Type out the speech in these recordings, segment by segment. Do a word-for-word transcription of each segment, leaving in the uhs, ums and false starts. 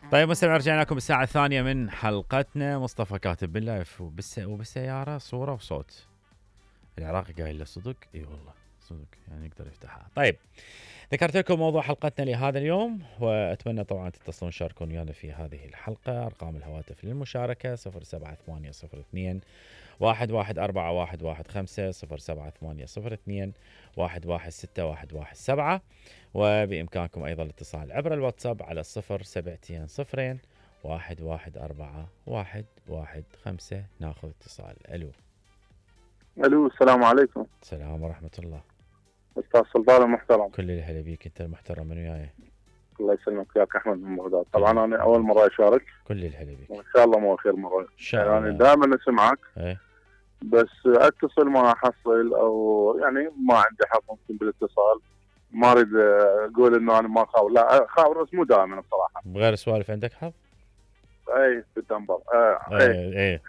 طيب مستمع، رجعنا لكم الساعة الثانية من حلقتنا. مصطفى كاتب باللايف وبالس... وبالسيارة صورة وصوت. العراقي قايل له صدق؟ اي والله صدق، يعني يقدر يفتحها. طيب، ذكرت لكم موضوع حلقتنا لهذا اليوم، وأتمنى طبعا تتصلون تشاركون ويانا في هذه الحلقة. أرقام الهواتف للمشاركة صفر سبعة ثمانية صفر اثنين واحد واحد أربعة واحد واحد خمسة صفر سبعة ثمانية صفر اثنين واحد واحد ستة واحد واحد سبعة، وبإمكانكم أيضا الاتصال عبر الواتساب على صفر سبعتين صفرين واحد واحد أربعة واحد واحد خمسة. ناخذ اتصال. ألو. الو، السلام عليكم. السلام ورحمة الله. استاذ سلطان المحترم. كل الهلا بيك، انت المحترم. من وياي؟ الله يسلمك، وياك احمد من بغداد. طبعا انا اول مره اشارك. كل الهلا بيك. وان شاء الله مو اخر مره. ان شاء الله. يعني دائما اسمعك. ايه. بس اتصل ما احصل، او يعني ما عندي حق ممكن بالاتصال. ما اريد اقول انه انا ما خاور، لا خاور بس مو دائما بصراحه. بغير سوالف عندك حظ؟ اي في الدنبر. آه اي ايه ايه.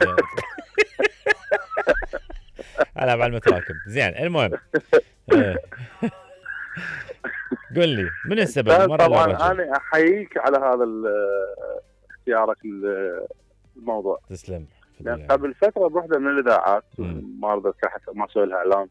على بعد المتراكم. زين، المهم ايه. قل لي من السبب المرة طبعا للرجل؟ انا احييك على هذا اختيارك الموضوع. تسلم. لان قبل فتره بوحده من الاذاعات، ما اريد حتى ما اسوي لها اعلان،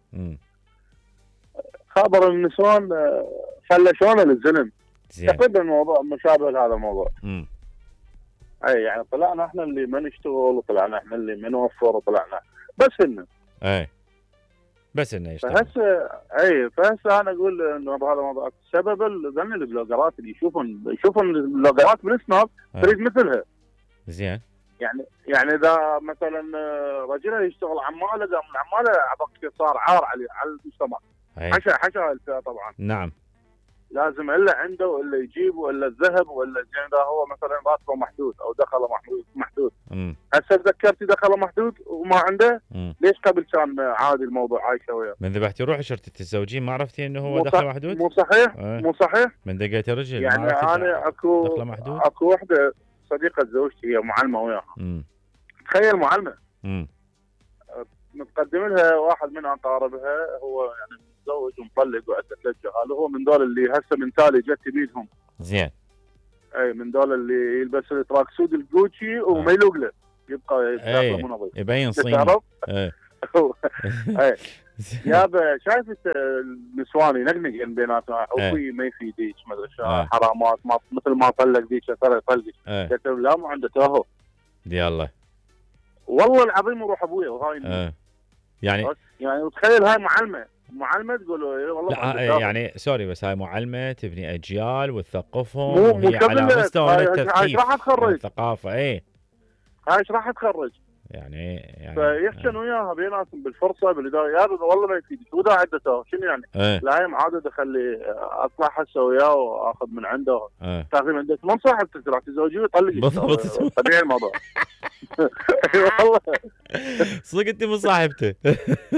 خبر النسوان فلشونا للزلم. تقريبا الموضوع مشابه لهذا الموضوع. امم اي يعني طلعنا احنا اللي ما نشتغل، وطلعنا احنا اللي ما نوفر، وطلعنا بس انه اي بس انه يشتغل. فهسه اي فهسه انا اقول انه بهذا الموضوع سبب ذن البلوجرات اللي يشوفون يشوفون البلوجرات بالسناب تريد مثلها. زين. يعني يعني اذا مثلا رجل يشتغل عماله، قام العماله عبق صار عار على على المجتمع. حشا حشا الفئه طبعا. نعم. لازم الا عنده ولا يجيب ولا الذهب ولا زين، اذا هو مثلا راتبه محدود او دخله محدود محدود. هسه تذكرتي دخله محدود وما عنده. مم. ليش قبل كان عادي الموضوع عايشه وياه؟ من ذبحتي روحي شرطي تتزوجين ما عرفتي انه هو دخله محدود؟ مو صحيح. اه. مو صحيح. من دقيتي رجل يعني ما انا اكو دخله محدود. اكو وحده صديقه زوجتي هي معلمه وياها. امم تخيل معلمه. امم متقدم لها واحد من اقاربها، هو يعني متزوج ومطلق وعنده ثلاث جهال، وهو من دول اللي هسه من تالي جت بيدهم. زين. اي من دول اللي يلبس التراك سود الجوتشي وما يلوق له، يبقى يبقى منظم يبين صيني. اي اي يابا شايفه النسوان ينقنق بيناتهم، اخوي ما يفيديك ما ادري شو حرامات، ما مثل ما طلق ذيك ترى طلقك. قلت له لا مو عنده تاهو. يلا والله العظيم روح ابويا وهاي اه. يعني يعني تخيل هاي معلمه معلمه تقول والله لا يعني سوري، بس هاي معلمه تبني اجيال وتثقفهم، وهي على مستوى التثقيف الثقافه. اي هاي ايش راح تخرج يعني يعني فيحسن آه. وياها بيناتهم بالفرصه بالاداره. يا والله ما يفيدك وده عدته شنو يعني. آه. لا هي معاده خلي اطلع هسه وياه واخذ من عنده. آه. تاخذ عندك من صاحبتك راح تزوجيه ويطلقك. بالضبط. طبيعي الموضوع. والله صدق انت من صاحبته.